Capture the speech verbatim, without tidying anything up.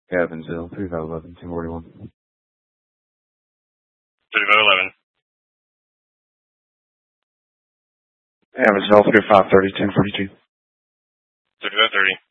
Evansville, three five one one, two four one. three five one one. Evansville, three five three zero, two four two. three five thirty.